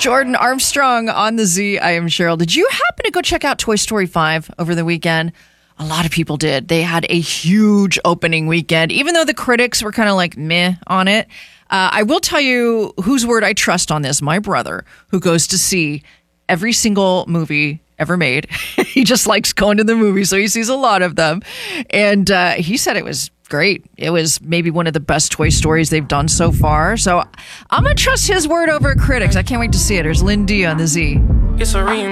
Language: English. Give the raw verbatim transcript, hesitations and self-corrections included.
Jordan Armstrong on the Z. I am Cheryl. Did you happen to go check out Toy Story five over the weekend? A lot of people did. They had a huge opening weekend, even though the critics were kind of like meh on it. Uh, I will tell you whose word I trust on this. My brother, who goes to see every single movie ever made. He just likes going to the movies, so he sees a lot of them. And uh, he said it was great. It was maybe one of the best Toy Stories they've done so far. So I'm going to trust his word over critics. I can't wait to see it. There's Lynn D on the Z. It's a remix.